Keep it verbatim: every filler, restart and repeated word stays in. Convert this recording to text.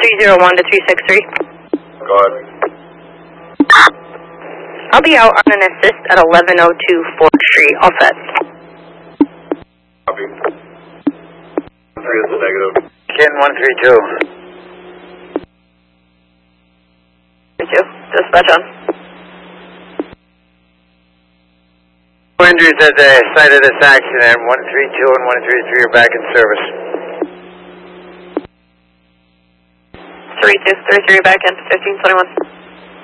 three zero one to three six three. Go ahead. I'll be out on an assist at eleven oh two fourth Street. All set. Copy. Three is a negative. Ken one three two. three two. Dispatch on. Injuries at the site of this accident. one three two and one three three are back in service. three two. three three back in. fifteen twenty-one.